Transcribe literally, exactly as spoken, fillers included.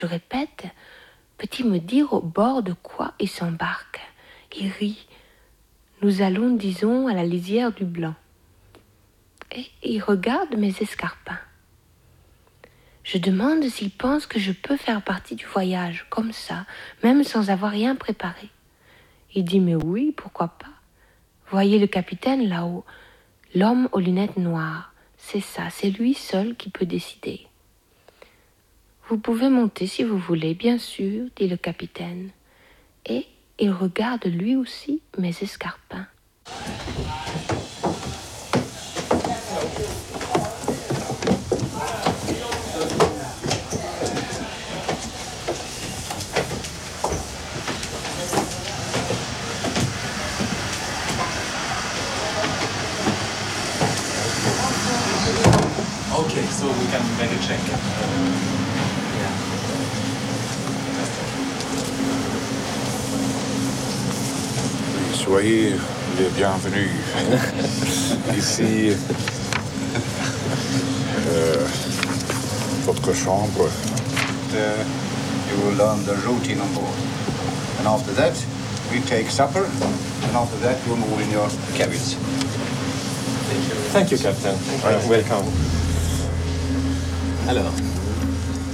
Je répète, peut-il me dire au bord de quoi il s'embarque? Il rit. Nous allons, disons, à la lisière du Blanc. Et il regarde mes escarpins. Je demande s'il pense que je peux faire partie du voyage, comme ça, même sans avoir rien préparé. Il dit, mais oui, pourquoi pas? Voyez le capitaine là-haut, l'homme aux lunettes noires. C'est ça, c'est lui seul qui peut décider. Vous pouvez monter si vous voulez, bien sûr, dit le capitaine. Et il regarde lui aussi mes escarpins. Okay, so we can make a check. Yeah. Soyez les bienvenus. Ici, euh, votre chambre. Uh, you will learn the routine on board. And after that, we take supper. And after that, you move in your cabins. Thank you, Captain. Uh, welcome. Alors,